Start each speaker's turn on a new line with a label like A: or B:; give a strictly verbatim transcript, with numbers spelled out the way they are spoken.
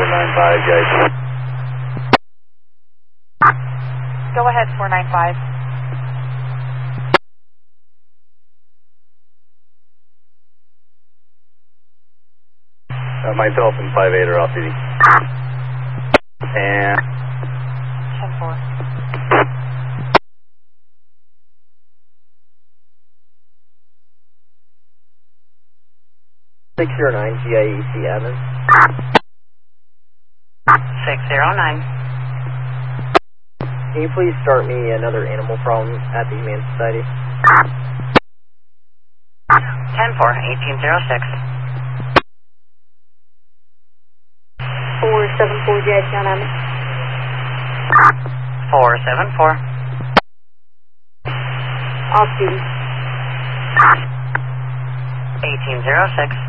A: nine five, guys.
B: Go ahead, four nine five.
A: Uh, myself and five eight are off duty. And
B: ten four.
C: six zero nine G I E C Evans.
B: six zero nine.
C: Can you please start me another animal problem at the Humane Society?
B: ten four, eighteen zero six.
D: four seven four G I C on Evans.
B: four seven four.
D: Off duty.
B: eighteen zero six.